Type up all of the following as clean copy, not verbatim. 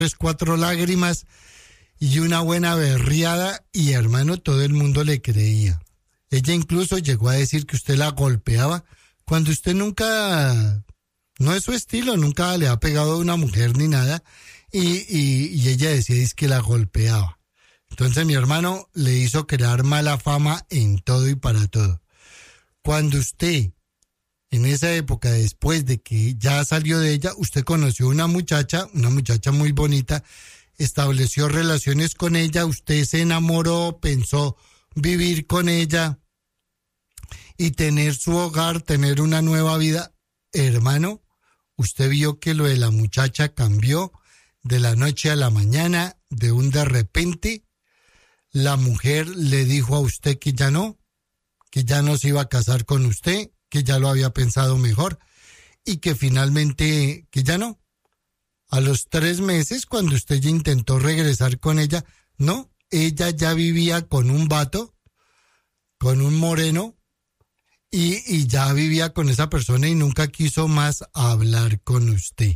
3, 4 lágrimas y una buena berriada y hermano, todo el mundo le creía. Ella incluso llegó a decir que usted la golpeaba cuando usted nunca, no es su estilo, nunca le ha pegado a una mujer ni nada y ella decía es que la golpeaba. Entonces mi hermano le hizo crear mala fama en todo y para todo. Cuando usted, en esa época, después de que ya salió de ella, usted conoció una muchacha muy bonita, estableció relaciones con ella, usted se enamoró, pensó vivir con ella y tener su hogar, tener una nueva vida. Hermano, usted vio que lo de la muchacha cambió de la noche a la mañana, de un de repente. La mujer le dijo a usted que ya no se iba a casar con usted, que ya lo había pensado mejor y que finalmente que ya no. A los 3 meses, cuando usted ya intentó regresar con ella, no, ella ya vivía con un vato, con un moreno y ya vivía con esa persona y nunca quiso más hablar con usted.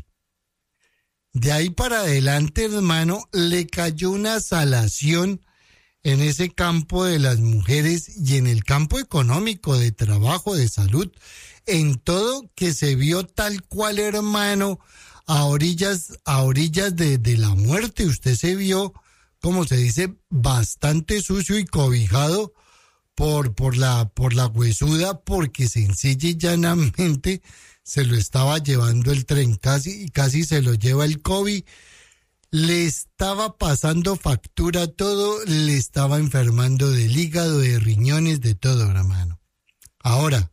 De ahí para adelante, hermano, le cayó una salación en ese campo de las mujeres y en el campo económico, de trabajo, de salud, en todo, que se vio tal cual, hermano, a orillas de la muerte. Usted se vio, como se dice, bastante sucio y cobijado por la huesuda, porque sencilla y llanamente se lo estaba llevando el tren, casi se lo lleva el COVID. Le estaba pasando factura todo, le estaba enfermando del hígado, de riñones, de todo, hermano. Ahora,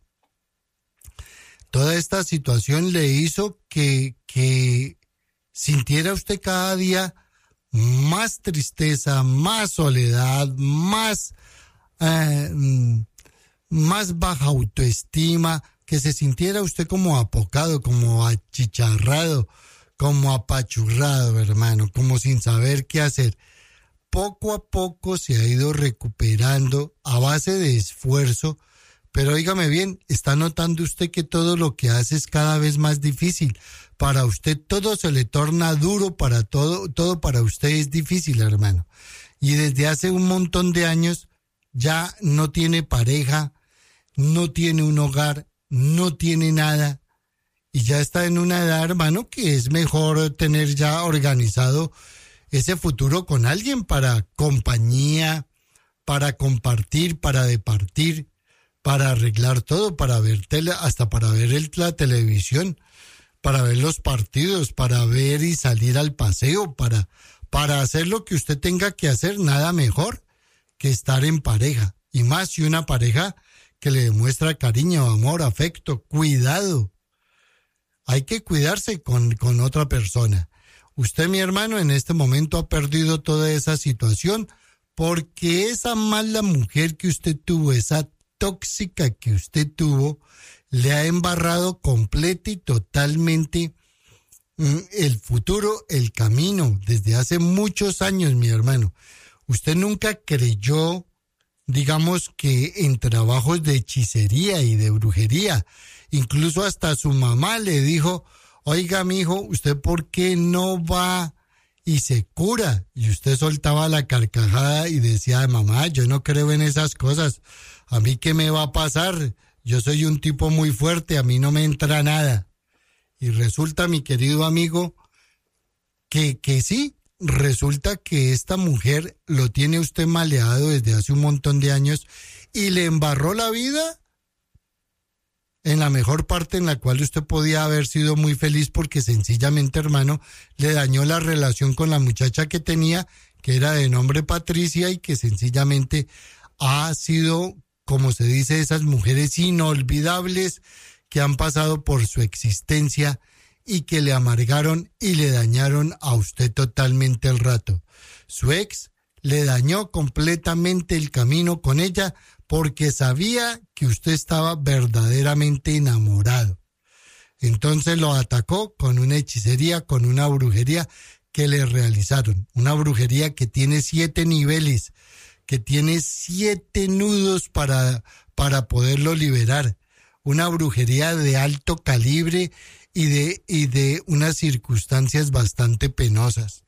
toda esta situación le hizo que sintiera usted cada día más tristeza, más soledad, más baja autoestima, que se sintiera usted como apocado, como achicharrado, como apachurrado, hermano, como sin saber qué hacer. Poco a poco se ha ido recuperando a base de esfuerzo, pero óigame bien, está notando usted que todo lo que hace es cada vez más difícil. Para usted todo se le torna duro, para todo para usted es difícil, hermano. Y desde hace un montón de años ya no tiene pareja, no tiene un hogar, no tiene nada. Y ya está en una edad, hermano, que es mejor tener ya organizado ese futuro con alguien para compañía, para compartir, para departir, para arreglar todo, para ver hasta para ver la televisión, para ver los partidos, para ver y salir al paseo, para hacer lo que usted tenga que hacer. Nada mejor que estar en pareja. Y más si una pareja que le demuestra cariño, amor, afecto, cuidado. Hay que cuidarse con otra persona. Usted, mi hermano, en este momento ha perdido toda esa situación porque esa mala mujer que usted tuvo, esa tóxica que usted tuvo, le ha embarrado completa y totalmente el futuro, el camino, desde hace muchos años, mi hermano. Usted nunca creyó, digamos, que en trabajos de hechicería y de brujería. Incluso hasta su mamá le dijo, oiga, mijo, ¿usted por qué no va y se cura? Y usted soltaba la carcajada y decía, mamá, yo no creo en esas cosas. ¿A mí qué me va a pasar? Yo soy un tipo muy fuerte, a mí no me entra nada. Y resulta, mi querido amigo, que sí, resulta que esta mujer lo tiene usted maleado desde hace un montón de años y le embarró la vida en la mejor parte en la cual usted podía haber sido muy feliz, porque sencillamente, hermano, le dañó la relación con la muchacha que tenía, que era de nombre Patricia, y que sencillamente ha sido, como se dice, esas mujeres inolvidables que han pasado por su existencia y que le amargaron y le dañaron a usted totalmente el rato. Su ex le dañó completamente el camino con ella porque sabía que usted estaba verdaderamente enamorado. Entonces lo atacó con una hechicería, con una brujería que le realizaron. Una brujería que tiene 7 niveles, que tiene 7 nudos para poderlo liberar. Una brujería de alto calibre y de unas circunstancias bastante penosas.